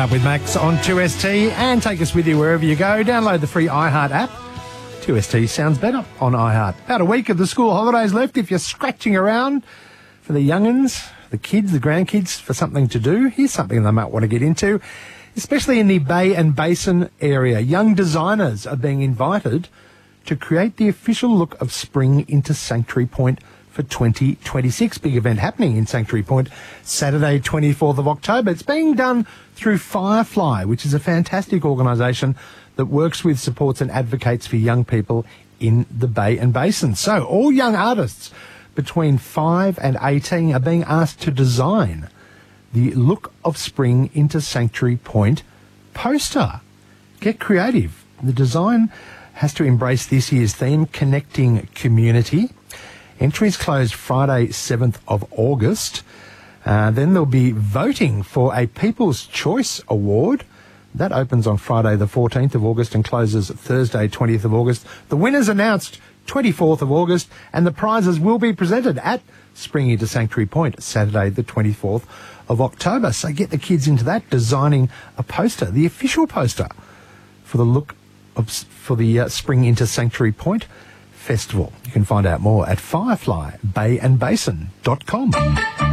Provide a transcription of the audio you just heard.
Up with Max on 2ST and take us with you wherever you go. Download the free iHeart app. 2ST sounds better on iHeart. About a week of the school holidays left. If you're scratching around for the young'uns, the kids, the grandkids, for something to do, here's something they might want to get into, especially in the Bay and Basin area. Young designers are being invited to create the official look of spring into Sanctuary Point for 2026. Big event happening in Sanctuary Point Saturday, 24th of October. It's being done through Firefly, which is a fantastic organisation that works with, supports and advocates for young people in the Bay and Basin. So all young artists between 5 and 18 are being asked to design the look of spring into Sanctuary Point poster. Get creative. The design has to embrace this year's theme, Connecting Community. Entries closed Friday, 7th of August. Then there'll be voting for a People's Choice Award. That opens on Friday, the 14th of August and closes Thursday, 20th of August. The winners announced 24th of August, and the prizes will be presented at Spring into Sanctuary Point, Saturday, the 24th of October. So get the kids into that, designing a poster, the official poster for the look of Spring into Sanctuary Point Festival. You can find out more at fireflybayandbasin.com.